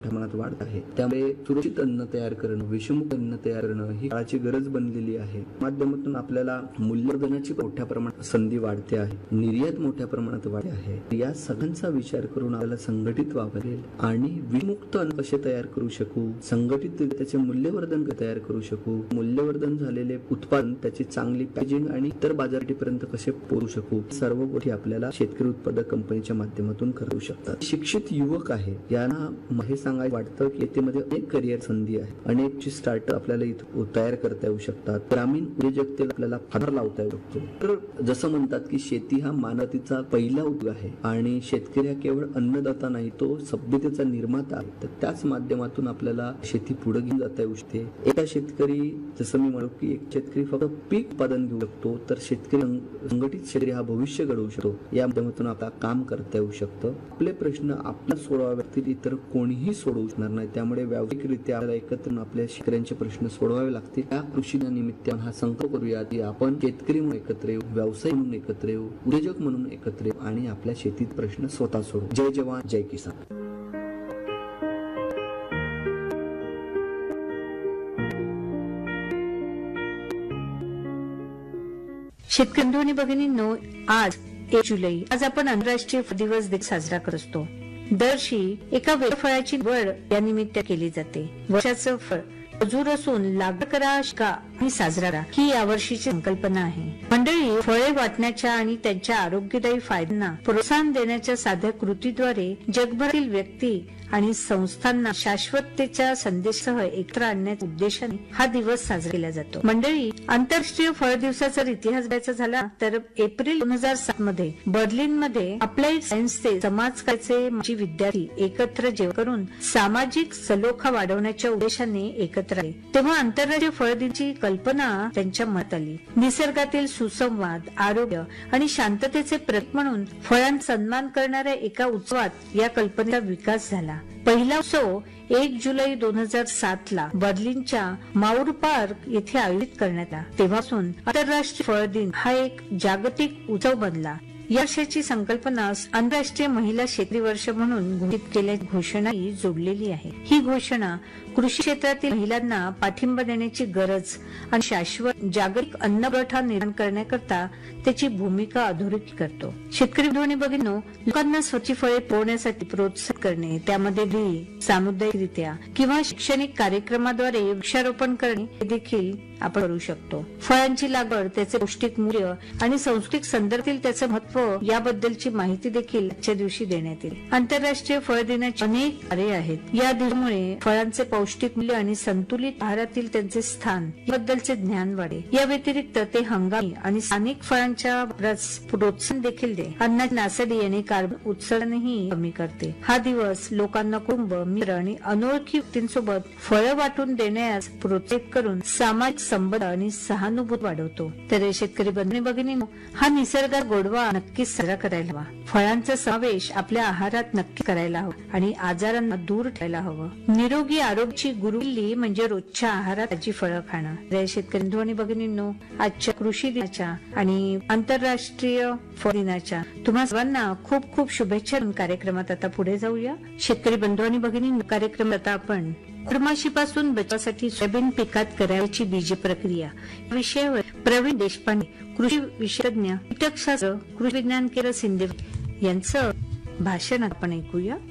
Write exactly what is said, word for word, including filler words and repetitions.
प्रमाणात वाढत आहे. त्यामुळे सुरक्षित अन्न तयार करणं, विषमुक्त अन्न तयार करणं ही काळाची गरज बनलेली आहे. माध्यमातून आपल्याला मूल्यवर्धनाची मोठ्या प्रमाणात संधी वाढते आहे, निर्यात मोठ्या प्रमाणात वाढते आहे. या सगळ्यांचा विचार करून आपल्याला संघटित व्हावं लागेल आणि विषमुक्त अन्न कसे तयार करू शकू, संघटित त्याचे मूल्यवर्धन तयार करू शकू, मूल्यवर्धन झालेले उत्पादन त्याची चांगली पॅकेजिंग आणि इतर बाजारपेठेपर्यंत कसे पोहोचू शकू, सर्व गोष्टी आपल्याला शेतकरी उत्पादक कंपनीच्या माध्यमातून करू शकतात. शिक्षित युवक आहे यांना हे सांगायला वाटतं की येथेमध्ये अनेक करिअर संधी आहे, अनेक स्टार्टअप आपल्याला इथं तयार करता येऊ शकतात. ग्रामीण उद्योजकतेला आपल्याला हातभार लावता येऊ शकतो. तर जसं म्हणतात की शेती हा मानवतेचा पहिला उद्योग आहे आणि शेतकरी हा केवळ अन्नदाता नाही, तो सभ्यतेचा निर्माता आहे. तर त्याच माध्यमातून आपल्याला शेती पुढे घेऊन जाता येऊ शकते. एका शेतकरी, जसं मी म्हणू की एक शेतकरी फक्त पीक उत्पादन घेऊ शकतो, तर शेतकरी संघटित शेतकरी हा भविष्य घडवू शकतो. या माध्यमातून आपल्याला काम करता येऊ शकतं. आपले प्रश्न आपला सोडवावे लागतील, इतर कोणीही सोडवू शकणार नाही. त्यामुळे व्यावसायिकरित्या आपल्याला एकत्र आपल्या शेतकऱ्यांचे प्रश्न सोडवावे लागतील. त्या कृषी निमित्तानं हा संकल्प करूया की आपण शेतकरी म्हणून एकत्र येऊ, व्यवसाय म्हणून एकत्र येऊ, उद्योजक म्हणून एकत्र येऊ आणि आपल्या शेतीत प्रश्न स्वतः सोडवू. जय जवान, जय किसान. शेतकरी बंधू आणि भगिनींनो, आज एक जुलै, आज आपण आंतरराष्ट्रीय फळ दिवस साजरा करत असतो. दरवर्षी एका वेगळ्या फळाची निवड या निमित्त केली जाते. वर्षाचं फळ मजूर असून लागवड करा, शिका आणि साजरा करा ही यावर्षीची संकल्पना आहे. मंडळी, फळे वाटण्याच्या आणि त्यांच्या आरोग्यदायी फायद्यांना प्रोत्साहन देण्याच्या साध्या कृतीद्वारे जगभरातील व्यक्ती आणि संस्थांना शाश्वततेच्या संदेशासह एकत्र आणण्याच्या उद्देशाने हा दिवस साजरा केला जातो. मंडळी, आंतरराष्ट्रीय फळ दिवसाचा इतिहास बघायचा झाला तर एप्रिल दोन हजार सात मध्ये बर्लिन मध्ये अप्लाइड सायन्सचे समाजकार्याचे माजी विद्यार्थी एकत्र जेवण करून सामाजिक सलोखा वाढवण्याच्या उद्देशाने एकत्र आले. तेव्हा आंतरराष्ट्रीय फळ दिनाची कल्पना त्यांच्या मनात आली. निसर्गातील सुसंवाद, आरोग्य आणि शांततेचे प्रतीक म्हणून फळांचा सन्मान करणाऱ्या एका उत्सवात या कल्पनेचा विकास झाला. पहिला उत्सव एक जुलै दोन हजार सात ला बर्लिनच्या माऊर पार्क येथे आयोजित करण्यात आला. तेव्हापासून आंतरराष्ट्रीय फळ दिन हा एक जागतिक उत्सव बनला. या वर्षाची संकल्पना आंतरराष्ट्रीय महिला शेतकरी वर्ष म्हणून घोषित केल्याची घोषणाही जोडलेली आहे. ही घोषणा कृषी क्षेत्रातील महिलांना पाठिंबा देण्याची गरज आणि शाश्वत जागतिक अन्न पुरवठा निर्माण करण्याकरता त्याची भूमिका अधोरेखित करतो. शेतकरी बंधू आणि भगिनींनो, लोकांना स्वच्छ फळे पोहोचण्यासाठी प्रोत्साहित करणे, त्यामध्ये सामुदायिकरित्या किंवा शैक्षणिक कार्यक्रमाद्वारे वृक्षारोपण करणे हे देखील आपण करू शकतो. फळांची लागवड, त्याचे पौष्टिक मूल्य आणि सांस्कृतिक संदर्भातील त्याचे महत्व याबद्दलची माहिती देखील आजच्या दिवशी देण्यात येईल. आंतरराष्ट्रीय फळ दिनाचे अनेक कार्य आहेत. या दिवसामुळे फळांचे पौष्टिक मूल्य आणि संतुलित आहारातील त्यांचे स्थान याबद्दलचे ज्ञान वाढे. या व्यतिरिक्त ते हंगामी आणि स्थानिक फळांच्या प्रोत्साहन देखील दे. अन्नाची नासाडी आणि कार्बन उत्सर्जनही कमी करते. हा दिवस लोकांना कुटुंब, मित्र आणि अनोळखी व्यक्तींसोबत फळं वाटून देण्यास प्रोत्साहित करून सामाजिक संबंध आणि सहानुभूती वाढवतो. तर शेतकरी बंधू भगिनींनो, हा निसर्गात गोडवा नक्कीच साजरा करायला हवा. फळांचा समावेश आपल्या आहारात नक्की करायला हवा आणि आजारांना दूर ठेवायला हवं. निरोगी आरोग्याची गुरुकिल्ली म्हणजे रोजच्या आहारात ताजी फळं खाणं. तर शेतकरी बंधू आणि भगिनींनो, आजच्या कृषी दिनाच्या आणि आंतरराष्ट्रीय फळ दिनाच्या तुम्हा सर्वांना खूप खूप शुभेच्छा. कार्यक्रमात आता पुढे जाऊया. शेतकरी बंधू आणि भगिनींनो, कार्यक्रमात आता आपण फळमाशीपासून बचावासाठी सोयाबीन पिकात करायची बीज प्रक्रिया या विषयावर प्रवीण देशपांडे, कृषी विशेषज्ञ, कीटकशास्त्र, कृषी विज्ञान केंद्र सिंधे यांचं भाषण आपण ऐकूया.